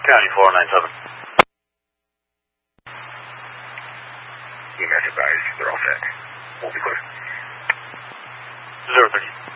County 497. EMS advised, they're all set. Won't be close. 030.